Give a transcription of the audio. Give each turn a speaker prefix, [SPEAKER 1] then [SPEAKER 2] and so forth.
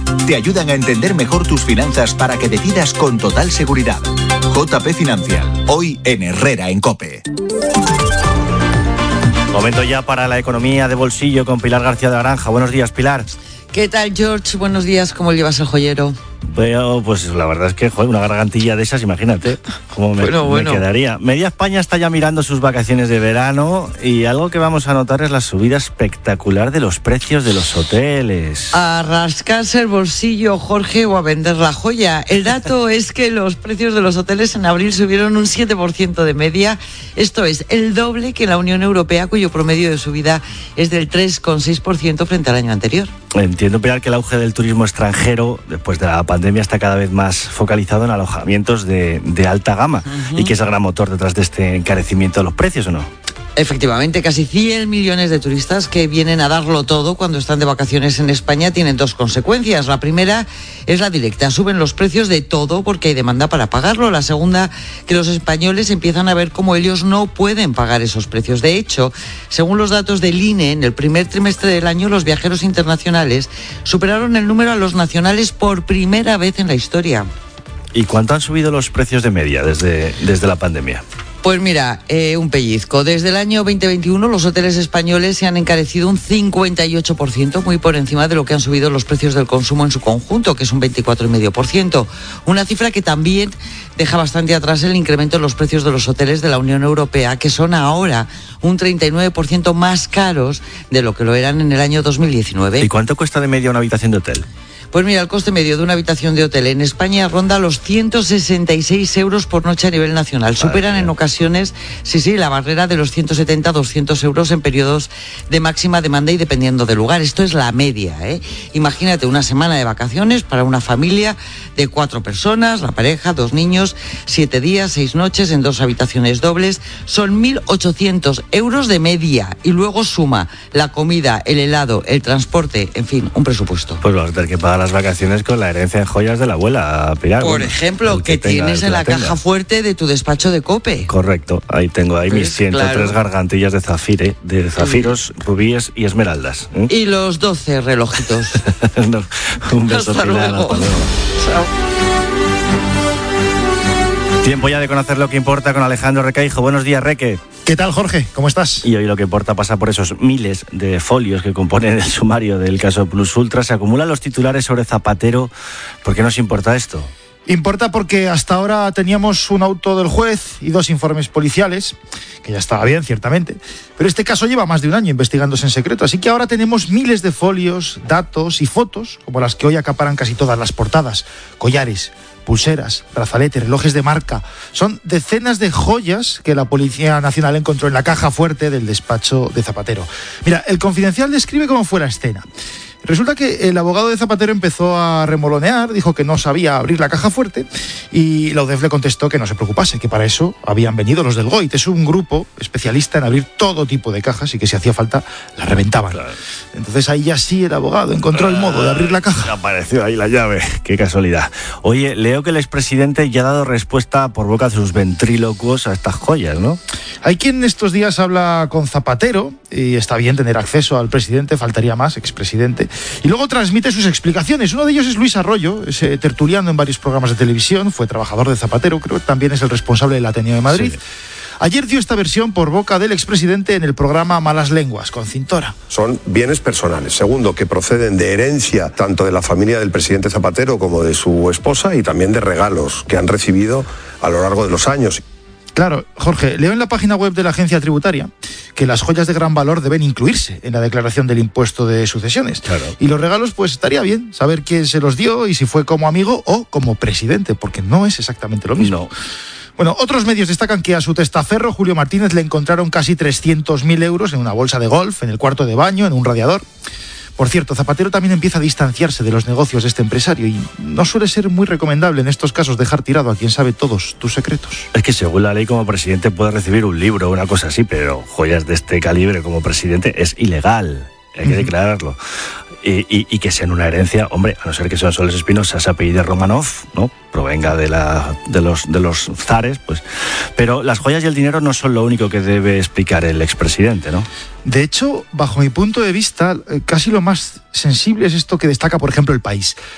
[SPEAKER 1] te ayudan a entender mejor tus finanzas para que decidas con total seguridad. JP Financial, hoy en Herrera en COPE.
[SPEAKER 2] Momento ya para la economía de bolsillo con Pilar García de Aranja. Buenos días, Pilar.
[SPEAKER 3] ¿Qué tal, George? Buenos días. ¿Cómo llevas el joyero?
[SPEAKER 2] Bueno, pues la verdad es que, una gargantilla de esas, imagínate cómo me quedaría. Media España está ya mirando sus vacaciones de verano y algo que vamos a notar es la subida espectacular de los precios de los hoteles.
[SPEAKER 3] A rascarse el bolsillo, Jorge, o a vender la joya. El dato es que los precios de los hoteles en abril subieron un 7% de media. Esto es el doble que la Unión Europea, cuyo promedio de subida es del 3,6% frente al año anterior.
[SPEAKER 2] Entiendo, Pilar, que el auge del turismo extranjero, después de la pandemia, está cada vez más focalizado en alojamientos de alta gama y que es el gran motor detrás de este encarecimiento de los precios, ¿o no?
[SPEAKER 3] Efectivamente, casi 100 millones de turistas que vienen a darlo todo cuando están de vacaciones en España tienen dos consecuencias. La primera es la directa, suben los precios de todo porque hay demanda para pagarlo. La segunda, que los españoles empiezan a ver cómo ellos no pueden pagar esos precios. De hecho, según los datos del INE, en el primer trimestre del año los viajeros internacionales superaron el número a los nacionales por primera vez en la historia.
[SPEAKER 2] ¿Y cuánto han subido los precios de media desde la pandemia?
[SPEAKER 3] Pues mira, un pellizco. Desde el año 2021 los hoteles españoles se han encarecido un 58%, muy por encima de lo que han subido los precios del consumo en su conjunto, que es un 24,5%. Una cifra que también deja bastante atrás el incremento en los precios de los hoteles de la Unión Europea, que son ahora un 39% más caros de lo que lo eran en el año 2019.
[SPEAKER 2] ¿Y cuánto cuesta de media una habitación de hotel?
[SPEAKER 3] Pues mira, el coste medio de una habitación de hotel en España ronda los 166 euros por noche a nivel nacional. Superan en ocasiones, la barrera de los 170 a 200 euros en periodos de máxima demanda y dependiendo del lugar. Esto es la media, ¿eh? Imagínate una semana de vacaciones para una familia de 4 personas, la pareja, 2 niños, 7 días, 6 noches en 2 habitaciones dobles. Son 1.800 euros de media y luego suma la comida, el helado, el transporte, en fin, un presupuesto.
[SPEAKER 2] Pues vamos a tener que pagar las vacaciones con la herencia en joyas de la abuela, Pilar.
[SPEAKER 3] Por ejemplo, que tienes en la caja fuerte de tu despacho de COPE.
[SPEAKER 2] Correcto, ahí tengo mis 103 gargantillas de zafiros, rubíes y esmeraldas.
[SPEAKER 3] Y los 12 relojitos.
[SPEAKER 2] Un beso,
[SPEAKER 3] hasta
[SPEAKER 2] Pilar.
[SPEAKER 3] luego.
[SPEAKER 2] Hasta luego.
[SPEAKER 3] Chao.
[SPEAKER 2] Tiempo ya de conocer lo que importa con Alejandro Requeijo. Buenos días, Reque.
[SPEAKER 4] ¿Qué tal, Jorge? ¿Cómo estás?
[SPEAKER 2] Y hoy lo que importa pasa por esos miles de folios que componen el sumario del caso Plus Ultra. Se acumulan los titulares sobre Zapatero. ¿Por qué nos importa esto?
[SPEAKER 4] Importa porque hasta ahora teníamos un auto del juez y 2 informes policiales, que ya estaba bien, ciertamente, pero este caso lleva más de un año investigándose en secreto, así que ahora tenemos miles de folios, datos y fotos, como las que hoy acaparan casi todas las portadas, collares, pulseras, brazaletes, relojes de marca. Son decenas de joyas que la Policía Nacional encontró en la caja fuerte del despacho de Zapatero. Mira, el Confidencial describe cómo fue la escena. Resulta que el abogado de Zapatero empezó a remolonear, dijo que no sabía abrir la caja fuerte y la UDEF le contestó que no se preocupase, que para eso habían venido los del GOIT. Es un grupo especialista en abrir todo tipo de cajas y que si hacía falta la reventaban. Claro. Entonces ahí ya sí el abogado encontró el modo de abrir la caja.
[SPEAKER 2] Apareció ahí la llave, qué casualidad. Oye, leo que el expresidente ya ha dado respuesta por boca de sus ventrílocuos a estas joyas, ¿no?
[SPEAKER 4] Hay quien estos días habla con Zapatero y está bien tener acceso al presidente, faltaría más, expresidente. Y luego transmite sus explicaciones. Uno de ellos es Luis Arroyo, es tertuliano en varios programas de televisión, fue trabajador de Zapatero, creo que también es el responsable del Ateneo de Madrid. Sí. Ayer dio esta versión por boca del expresidente en el programa Malas Lenguas, con Cintora.
[SPEAKER 5] Son bienes personales. Segundo, que proceden de herencia tanto de la familia del presidente Zapatero como de su esposa y también de regalos que han recibido a lo largo de los años.
[SPEAKER 4] Claro, Jorge, leo en la página web de la agencia tributaria que las joyas de gran valor deben incluirse en la declaración del impuesto de sucesiones. Claro. Y los regalos, pues estaría bien saber quién se los dio y si fue como amigo o como presidente, porque no es exactamente lo mismo.
[SPEAKER 2] No.
[SPEAKER 4] Bueno, otros medios destacan que a su testaferro, Julio Martínez, le encontraron casi 300.000 euros en una bolsa de golf, en el cuarto de baño, en un radiador. Por cierto, Zapatero también empieza a distanciarse de los negocios de este empresario y no suele ser muy recomendable en estos casos dejar tirado a quien sabe todos tus secretos.
[SPEAKER 2] Es que según la ley como presidente puede recibir un libro o una cosa así, pero joyas de este calibre como presidente es ilegal, hay que declararlo. Y que sean una herencia, hombre, a no ser que sean Soles Espinosa, se apellide Romanov, ¿no? Provenga de los zares, pues. Pero las joyas y el dinero no son lo único que debe explicar el expresidente, ¿no?
[SPEAKER 4] De hecho, bajo mi punto de vista, casi lo más sensible es esto que destaca, por ejemplo, El País.